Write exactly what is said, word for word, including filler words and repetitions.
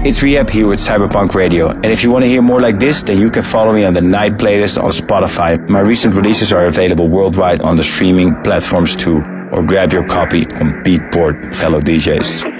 It's Rehab here with Cyberpunk Radio. And if you want to hear more like this, then you can follow me on the Night Playlist on Spotify. My recent releases are available worldwide on the streaming platforms too. Or grab your copy on Beatport, fellow D Js.